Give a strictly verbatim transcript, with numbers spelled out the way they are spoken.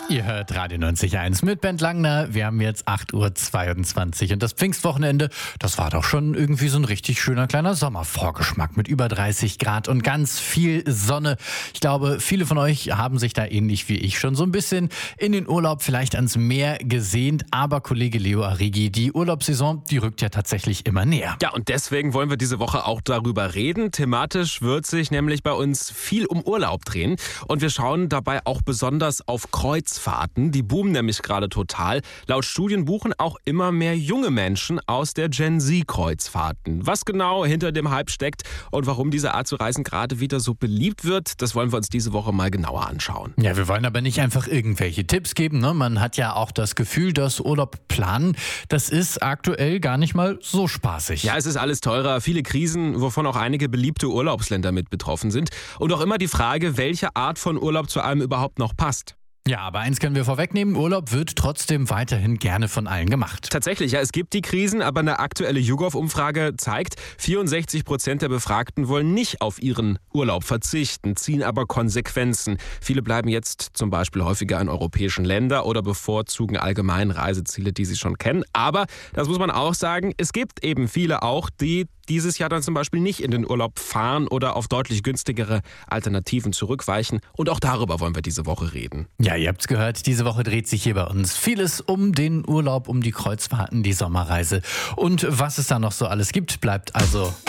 Ihr hört Radio neunzig Komma eins mit Bernd Langner. Wir haben jetzt acht Uhr zweiundzwanzig und das Pfingstwochenende, das war doch schon irgendwie so ein richtig schöner kleiner Sommervorgeschmack mit über dreißig Grad und ganz viel Sonne. Ich glaube, viele von euch haben sich da ähnlich wie ich schon so ein bisschen in den Urlaub vielleicht ans Meer gesehnt. Aber Kollege Leo Arrighi, die Urlaubssaison, die rückt ja tatsächlich immer näher. Ja, und deswegen wollen wir diese Woche auch darüber reden. Thematisch wird sich nämlich bei uns viel um Urlaub drehen. Und wir schauen dabei auch besonders auf Kreuzfahrten. Die boomen nämlich gerade total. Laut Studien buchen auch immer mehr junge Menschen aus der Gen Z-Kreuzfahrten. Was genau hinter dem Hype steckt und warum diese Art zu reisen gerade wieder so beliebt wird, das wollen wir uns diese Woche mal genauer anschauen. Ja, wir wollen aber nicht einfach irgendwelche Tipps geben. Ne? Man hat ja auch das Gefühl, dass Urlaub planen, das ist aktuell gar nicht mal so spaßig. Ja, es ist alles teurer, viele Krisen, wovon auch einige beliebte Urlaubsländer mit betroffen sind. Und auch immer die Frage, welche Art von Urlaub zu einem überhaupt noch passt. Ja, aber eins können wir vorwegnehmen, Urlaub wird trotzdem weiterhin gerne von allen gemacht. Tatsächlich, ja, es gibt die Krisen, aber eine aktuelle YouGov-Umfrage zeigt, vierundsechzig Prozent der Befragten wollen nicht auf ihren Urlaub verzichten, ziehen aber Konsequenzen. Viele bleiben jetzt zum Beispiel häufiger in europäischen Ländern oder bevorzugen allgemein Reiseziele, die sie schon kennen. Aber, das muss man auch sagen, es gibt eben viele auch, die dieses Jahr dann zum Beispiel nicht in den Urlaub fahren oder auf deutlich günstigere Alternativen zurückweichen. Und auch darüber wollen wir diese Woche reden. Ja, ihr habt's gehört, diese Woche dreht sich hier bei uns vieles um den Urlaub, um die Kreuzfahrten, die Sommerreise. Und was es da noch so alles gibt, bleibt also